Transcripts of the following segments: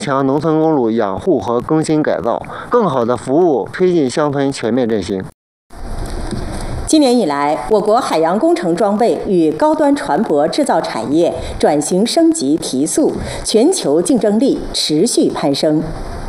强农村公路养护和更新改造，更好的服务推进乡村全面振兴。 今年以来，我国海洋工程装备与高端船舶制造产业转型升级提速，全球竞争力持续攀升。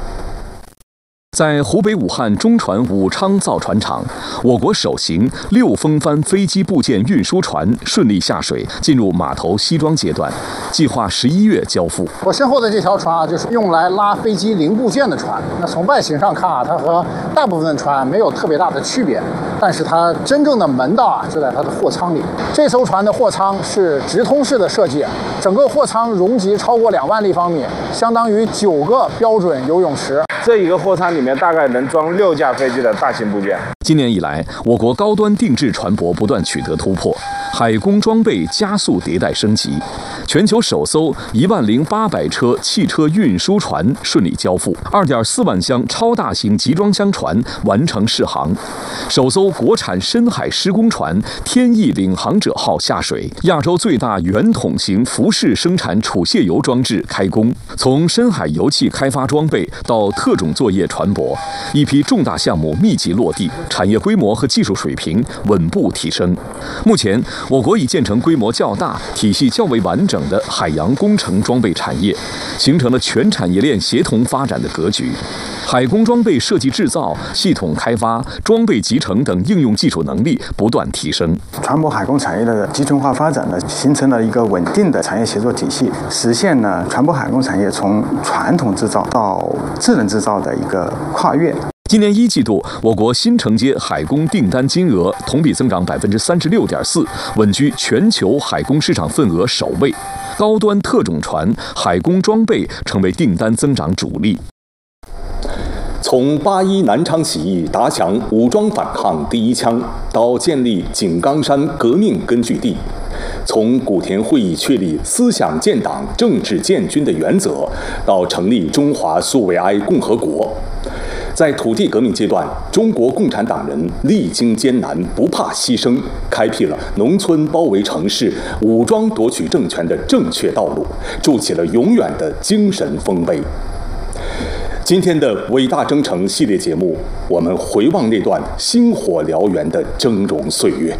在湖北武汉中船武昌造船厂，我国首型6风帆飞机部件运输船顺利下水，进入码头西装阶段，计划11月交付。 我身后的这条船就是用来拉飞机零部件的船。那从外形上看它和大部分船没有特别大的区别，但是它真正的门道就在它的货舱里。这艘船的货舱是直通式的设计，整个货舱容积超过2万立方米，相当于9个标准游泳池。 这一个货舱里面大概能装6架飞机的大型部件。 今年以来，我国高端定制船舶不断取得突破，海工装备加速迭代升级。全球首艘10800车汽车运输船顺利交付，2.4万箱超大型集装箱船完成试航，首艘国产深海施工船天翼领航者号下水，亚洲最大圆筒型浮式生产储卸油装置开工。从深海油气开发装备到特种作业船舶，一批重大项目密集落地，产业规模和技术水平稳步提升。目前，我国已建成规模较大、体系较为完整的海洋工程装备产业，形成了全产业链协同发展的格局。海工装备设计制造、系统开发、装备集成等应用技术能力不断提升。 船舶海工产业的集成化发展呢，形成了一个稳定的产业协作体系，实现了船舶海工产业从传统制造到智能制造的一个跨越。 今年1季度，我国新承接海工订单金额同比增长36.4%，稳居全球海工市场份额首位。高端特种船、海工装备成为订单增长主力。 从81南昌起义打响武装反抗第一枪，到建立井冈山革命根据地，从古田会议确立思想建党、政治建军的原则，到成立中华苏维埃共和国。在土地革命阶段，中国共产党人历经艰难，不怕牺牲，开辟了农村包围城市、武装夺取政权的正确道路，筑起了永远的精神丰碑。今天的伟大征程系列节目，我们回望那段星火燎原的峥嵘岁月。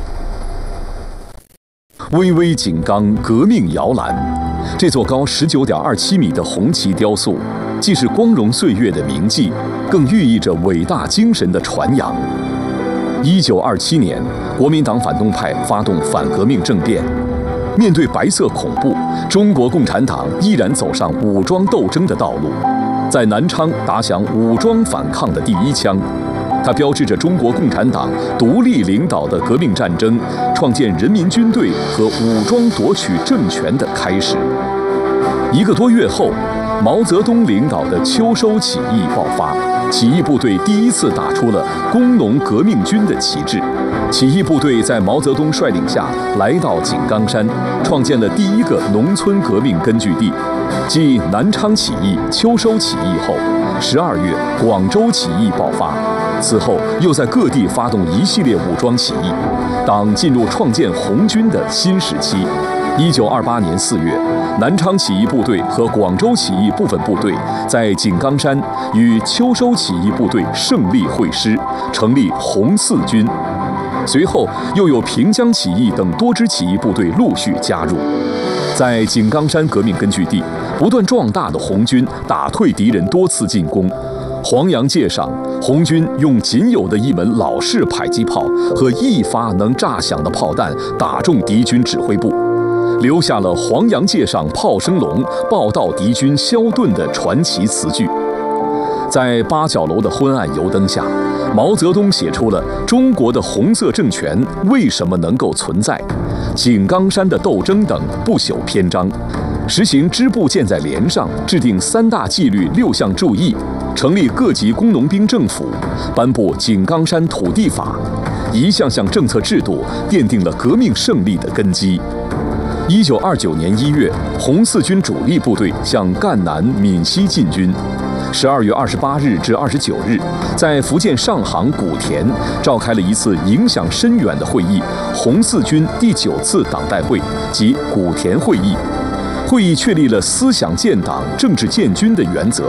巍巍井冈，革命摇篮。这座高19.27米的红旗雕塑，既是光荣岁月的铭记，更寓意着伟大精神的传扬。1927年，国民党反动派发动反革命政变，面对白色恐怖，中国共产党依然走上武装斗争的道路，在南昌打响武装反抗的第一枪。它标志着中国共产党独立领导的革命战争创建人民军队和武装夺取政权的开始。1个多月后，毛泽东领导的秋收起义爆发，起义部队第一次打出了工农革命军的旗帜。起义部队在毛泽东率领下来到井冈山，创建了第一个农村革命根据地。继南昌起义、秋收起义后，12月广州起义爆发，此后又在各地发动一系列武装起义，党进入创建红军的新时期。1928年4月，南昌起义部队和广州起义部分部队在井冈山与秋收起义部队胜利会师，成立红四军。随后又有平江起义等多支起义部队陆续加入。在井冈山革命根据地，不断壮大的红军打退敌人多次进攻。黄杨界上，红军用仅有的一门老式迫击炮和一发能炸响的炮弹打中敌军指挥部，留下了黄杨界上炮声隆，报到敌军消遁的传奇词句。在八角楼的昏暗油灯下，毛泽东写出了中国的红色政权为什么能够存在、井冈山的斗争等不朽篇章，实行支部建在连上，制定3大纪律6项注意，成立各级工农兵政府，颁布井冈山土地法，一项项政策制度奠定了革命胜利的根基。1929年1月，红四军主力部队向赣南、闽西进军。12月28日至29日，在福建上杭古田召开了一次影响深远的会议——红四军第9次党代会及古田会议。会议确立了思想建党、政治建军的原则，